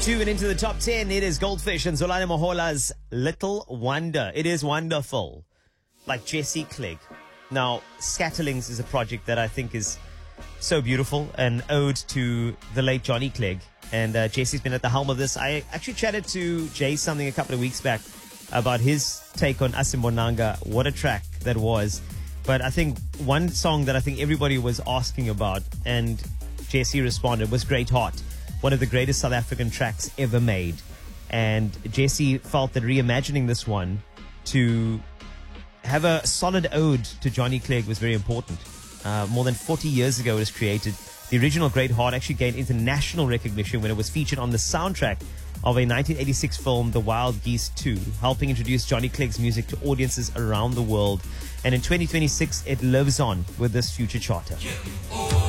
2 and into the top 10, it is Goldfish and Zolani Mohola's Little Wonder. It is wonderful. Like Jesse Clegg. Now, Scatterlings is a project that I think is so beautiful, an ode to the late Johnny Clegg. And Jesse's been at the helm of this. I actually chatted to Jay something a couple of weeks back about his take on Asimbonanga. What a track that was. But I think one song that I think everybody was asking about, and Jesse responded, was Great Heart. One of the greatest South African tracks ever made. And Jesse felt that reimagining this one to have a solid ode to Johnny Clegg was very important. More than 40 years ago it was created. The original Great Heart actually gained international recognition when it was featured on the soundtrack of a 1986 film, The Wild Geese 2, helping introduce Johnny Clegg's music to audiences around the world. And in 2026, it lives on with this future charter.